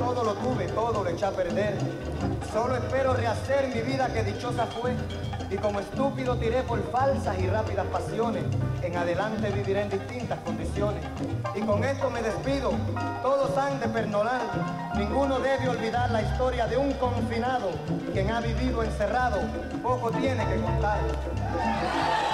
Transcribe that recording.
todo lo tuve, todo lo eché a perder. Solo espero rehacer mi vida que dichosa fue. Y como estúpido tiré por falsas y rápidas pasiones. En adelante viviré en distintas condiciones. Y con esto me despido, todos han de perdonar. Ninguno debe olvidar la historia de un confinado. Quien ha vivido encerrado, poco tiene que contar.